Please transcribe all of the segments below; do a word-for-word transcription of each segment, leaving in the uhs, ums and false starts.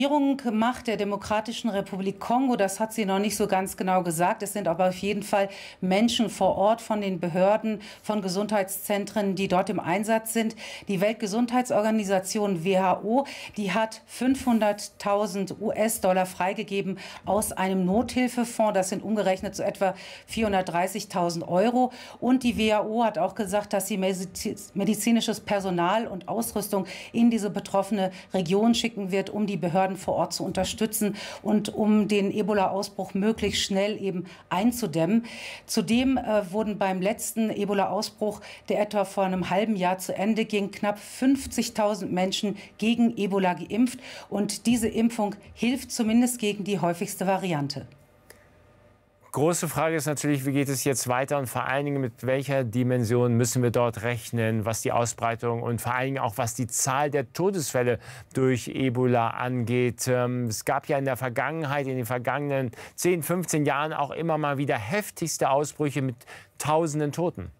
Macht der Demokratischen Republik Kongo, das hat sie noch nicht so ganz genau gesagt. Es sind aber auf jeden Fall Menschen vor Ort von den Behörden, von Gesundheitszentren, die dort im Einsatz sind. Die Weltgesundheitsorganisation W H O, die hat fünfhunderttausend US-Dollar freigegeben aus einem Nothilfefonds. Das sind umgerechnet so etwa vierhundertdreißigtausend Euro. Und die W H O hat auch gesagt, dass sie medizinisches Personal und Ausrüstung in diese betroffene Region schicken wird, um die Behörden vor Ort zu unterstützen und um den Ebola-Ausbruch möglichst schnell eben einzudämmen. Zudem äh, wurden beim letzten Ebola-Ausbruch, der etwa vor einem halben Jahr zu Ende ging, knapp fünfzigtausend Menschen gegen Ebola geimpft. Und diese Impfung hilft zumindest gegen die häufigste Variante. Große Frage ist natürlich, wie geht es jetzt weiter und vor allen Dingen mit welcher Dimension müssen wir dort rechnen, was die Ausbreitung und vor allen Dingen auch was die Zahl der Todesfälle durch Ebola angeht. Es gab ja in der Vergangenheit, in den vergangenen zehn, fünfzehn Jahren auch immer mal wieder heftigste Ausbrüche mit tausenden Toten.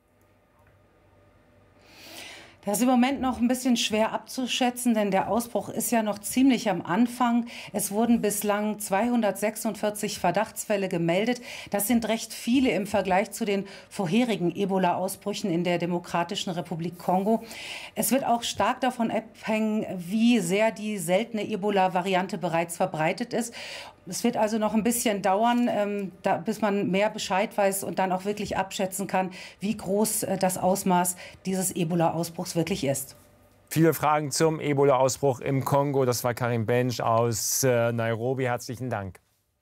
Das ist im Moment noch ein bisschen schwer abzuschätzen, denn der Ausbruch ist ja noch ziemlich am Anfang. Es wurden bislang zweihundertsechsundvierzig Verdachtsfälle gemeldet. Das sind recht viele im Vergleich zu den vorherigen Ebola-Ausbrüchen in der Demokratischen Republik Kongo. Es wird auch stark davon abhängen, wie sehr die seltene Ebola-Variante bereits verbreitet ist. Es wird also noch ein bisschen dauern, ähm, da, bis man mehr Bescheid weiß und dann auch wirklich abschätzen kann, wie groß äh, das Ausmaß dieses Ebola-Ausbruchs wirklich ist. Viele Fragen zum Ebola-Ausbruch im Kongo. Das war Karin Bench aus äh, Nairobi. Herzlichen Dank.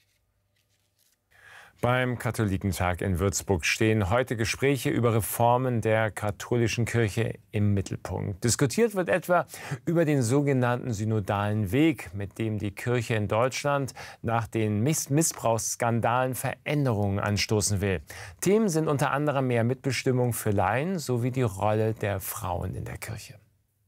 Beim Katholikentag in Würzburg stehen heute Gespräche über Reformen der katholischen Kirche im Mittelpunkt. Diskutiert wird etwa über den sogenannten synodalen Weg, mit dem die Kirche in Deutschland nach den Miss- Missbrauchsskandalen Veränderungen anstoßen will. Themen sind unter anderem mehr Mitbestimmung für Laien sowie die Rolle der Frauen in der Kirche.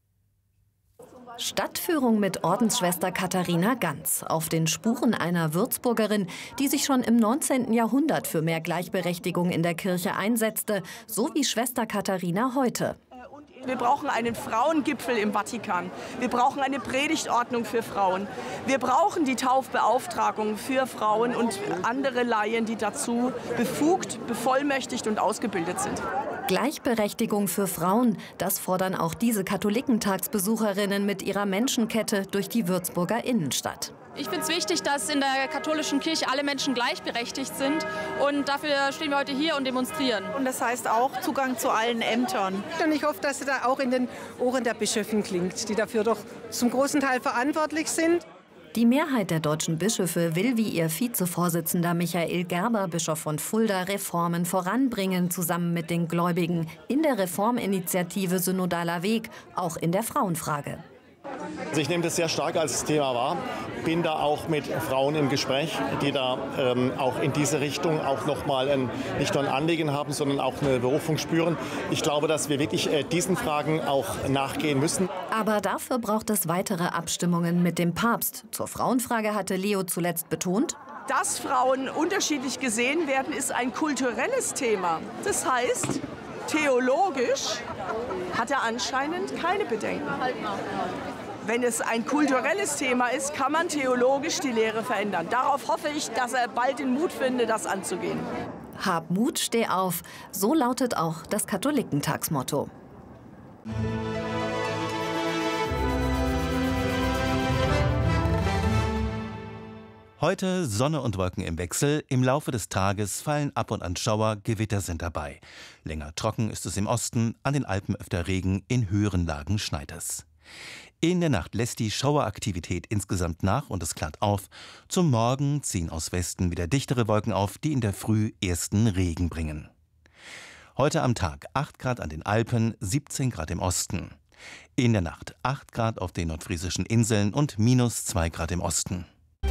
Stadtführung mit Ordensschwester Katharina Ganz auf den Spuren einer Würzburgerin, die sich schon im neunzehnten Jahrhundert für mehr Gleichberechtigung in der Kirche einsetzte, so wie Schwester Katharina heute. Wir brauchen einen Frauengipfel im Vatikan. Wir brauchen eine Predigtordnung für Frauen. Wir brauchen die Taufbeauftragung für Frauen und andere Laien, die dazu befugt, bevollmächtigt und ausgebildet sind. Gleichberechtigung für Frauen, das fordern auch diese Katholikentagsbesucherinnen mit ihrer Menschenkette durch die Würzburger Innenstadt. Ich finde es wichtig, dass in der katholischen Kirche alle Menschen gleichberechtigt sind. Und dafür stehen wir heute hier und demonstrieren. Und das heißt auch Zugang zu allen Ämtern. Und ich hoffe, dass es da auch in den Ohren der Bischöfen klingt, die dafür doch zum großen Teil verantwortlich sind. Die Mehrheit der deutschen Bischöfe will wie ihr Vizevorsitzender Michael Gerber, Bischof von Fulda, Reformen voranbringen, zusammen mit den Gläubigen, in der Reforminitiative Synodaler Weg, auch in der Frauenfrage. Also ich nehme das sehr stark als Thema wahr, bin da auch mit Frauen im Gespräch, die da ähm, auch in diese Richtung auch noch mal ein, nicht nur ein Anliegen haben, sondern auch eine Berufung spüren. Ich glaube, dass wir wirklich äh, diesen Fragen auch nachgehen müssen. Aber dafür braucht es weitere Abstimmungen mit dem Papst. Zur Frauenfrage hatte Leo zuletzt betont: Dass Frauen unterschiedlich gesehen werden, ist ein kulturelles Thema. Das heißt, theologisch hat er anscheinend keine Bedenken. Wenn es ein kulturelles Thema ist, kann man theologisch die Lehre verändern. Darauf hoffe ich, dass er bald den Mut findet, das anzugehen. Hab Mut, steh auf. So lautet auch das Katholikentagsmotto. Heute Sonne und Wolken im Wechsel. Im Laufe des Tages fallen ab und an Schauer, Gewitter sind dabei. Länger trocken ist es im Osten, an den Alpen öfter Regen, in höheren Lagen schneit es. In der Nacht lässt die Schaueraktivität insgesamt nach und es klart auf. Zum Morgen ziehen aus Westen wieder dichtere Wolken auf, die in der Früh ersten Regen bringen. Heute am Tag acht Grad an den Alpen, siebzehn Grad im Osten. In der Nacht acht Grad auf den nordfriesischen Inseln und minus zwei Grad im Osten.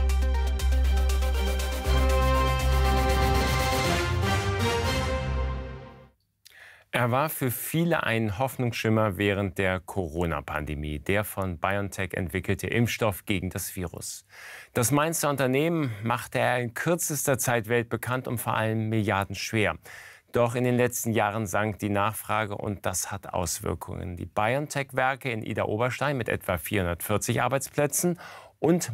Er war für viele ein Hoffnungsschimmer während der Corona-Pandemie, der von BioNTech entwickelte Impfstoff gegen das Virus. Das Mainzer Unternehmen machte er in kürzester Zeit weltbekannt und vor allem milliardenschwer. Doch in den letzten Jahren sank die Nachfrage und das hat Auswirkungen. Die BioNTech-Werke in Idar-Oberstein mit etwa vierhundertvierzig Arbeitsplätzen und